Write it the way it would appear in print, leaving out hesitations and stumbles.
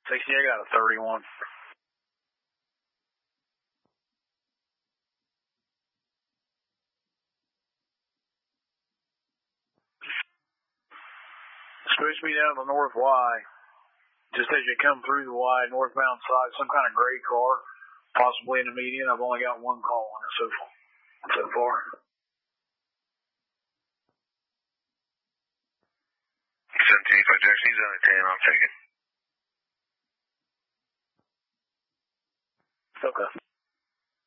60, I got a 31. Supposed to be down the North Y. Just as you come through the Y, northbound side, some kind of gray car, possibly in the median. I've only got one call on it so far. 17 Jackson, he's on a 10, I'm taking. Okay.